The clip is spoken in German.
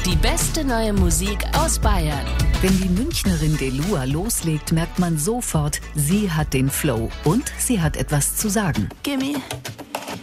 Die beste neue Musik aus Bayern. Wenn die Münchnerin Delua loslegt, merkt man sofort, sie hat den Flow und sie hat etwas zu sagen. Gimme